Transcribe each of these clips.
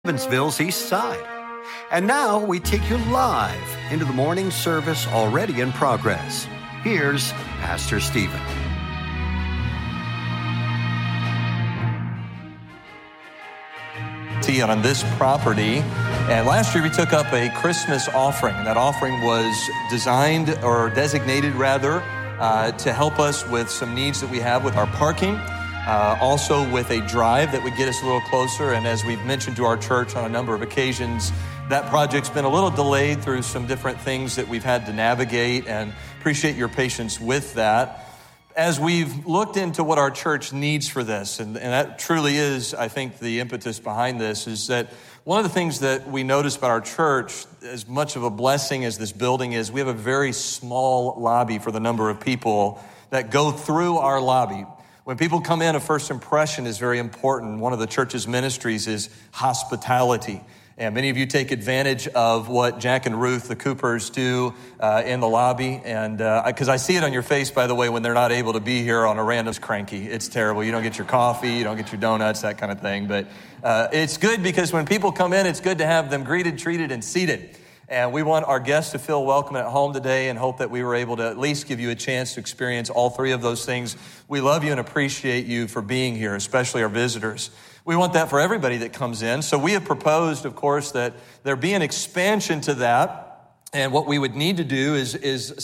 Evansville's East Side. And now we take you live into the morning service already in progress. Here's Pastor Stephen. On this property, and last year we took up a Christmas offering. That offering was designed, or designated rather, to help us with some needs that we have with our parking, also with a drive that would get us a little closer. And as we've mentioned to our church on a number of occasions, that project's been a little delayed through some different things that we've had to navigate, and appreciate your patience with that. As we've looked into what our church needs for this, and that truly is, I think, the impetus behind this, is that one of the things that we notice about our church, as much of a blessing as this building is, we have a very small lobby for the number of people that go through our lobby. When people come in, a first impression is very important. One of the church's ministries is hospitality. And many of you take advantage of what Jack and Ruth, the Coopers, do in the lobby. And because I see it on your face, by the way, when they're not able to be here on a random cranky. It's terrible. You don't get your coffee, you don't get your donuts, that kind of thing. But it's good because when people come in, it's good to have them greeted, treated, and seated. And we want our guests to feel welcome at home today, and hope that we were able to at least give you a chance to experience all three of those things. We love you and appreciate you for being here, especially our visitors. We want that for everybody that comes in. So we have proposed, of course, that there be an expansion to that. And what we would need to do is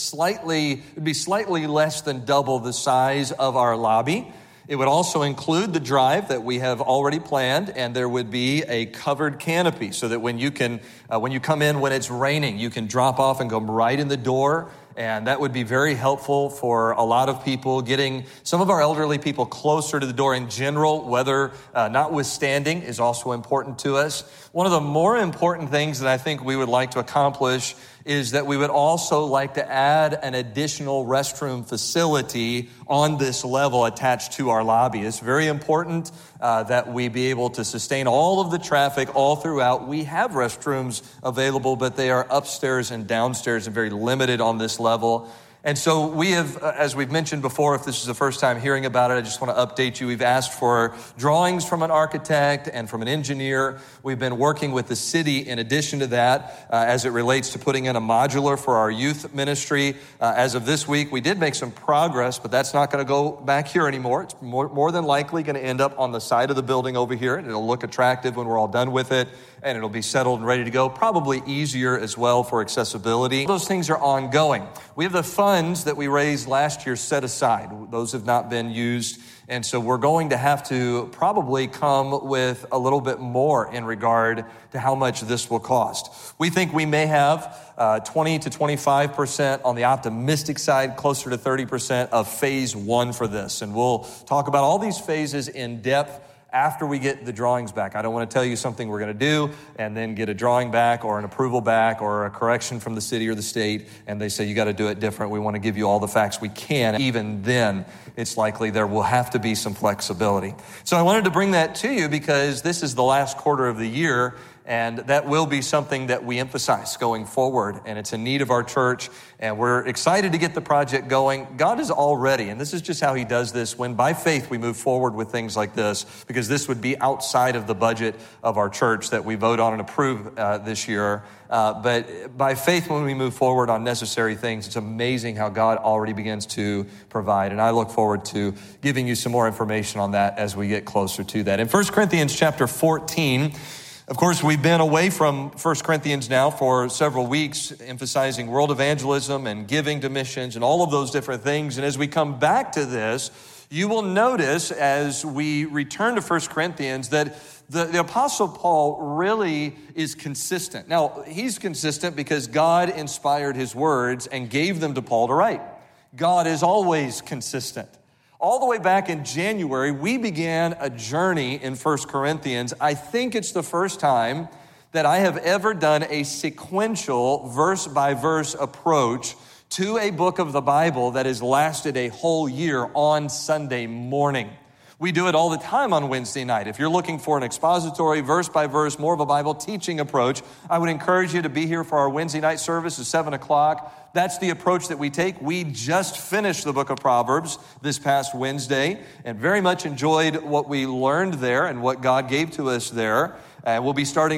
it'd be slightly less than double the size of our lobby. It would also include the drive that we have already planned, and there would be a covered canopy so that when you come in when it's raining, you can drop off and go right in the door. And that would be very helpful for a lot of people, getting some of our elderly people closer to the door in general. Weather notwithstanding is also important to us. One of the more important things that I think we would like to accomplish is that we would also like to add an additional restroom facility on this level attached to our lobby. It's very important that we be able to sustain all of the traffic all throughout. We have restrooms available, but they are upstairs and downstairs and very limited on this level. And so we have, as we've mentioned before, if this is the first time hearing about it, I just want to update you. We've asked for drawings from an architect and from an engineer. We've been working with the city in addition to that as it relates to putting in a modular for our youth ministry. As of this week, we did make some progress, but that's not going to go back here anymore. It's more than likely going to end up on the side of the building over here, and it'll look attractive when we're all done with it, and it'll be settled and ready to go. Probably easier as well for accessibility. Those things are ongoing. We have the funds that we raised last year set aside. Those have not been used. And so we're going to have to probably come with a little bit more in regard to how much this will cost. We think we may have 20 to 25% on the optimistic side, closer to 30% of phase one for this. And we'll talk about all these phases in depth after we get the drawings back. I don't want to tell you something we're going to do and then get a drawing back or an approval back or a correction from the city or the state, and they say you got to do it different. We want to give you all the facts we can. Even then, it's likely there will have to be some flexibility. So I wanted to bring that to you because this is the last quarter of the year, and that will be something that we emphasize going forward. And it's a need of our church. And we're excited to get the project going. God is already, and this is just how he does this, when by faith we move forward with things like this, because this would be outside of the budget of our church that we vote on and approve this year. But by faith, when we move forward on necessary things, it's amazing how God already begins to provide. And I look forward to giving you some more information on that as we get closer to that. In 1 Corinthians chapter 14, of course, we've been away from 1 Corinthians now for several weeks, emphasizing world evangelism and giving to missions and all of those different things. And as we come back to this, you will notice as we return to 1 Corinthians that the Apostle Paul really is consistent. Now, he's consistent because God inspired his words and gave them to Paul to write. God is always consistent. All the way back in January, we began a journey in 1 Corinthians. I think it's the first time that I have ever done a sequential verse-by-verse approach to a book of the Bible that has lasted a whole year on Sunday morning. We do it all the time on Wednesday night. If you're looking for an expository, verse-by-verse, more of a Bible teaching approach, I would encourage you to be here for our Wednesday night service at 7 o'clock. That's the approach that we take. We just finished the book of Proverbs this past Wednesday and very much enjoyed what we learned there and what God gave to us there. We'll be starting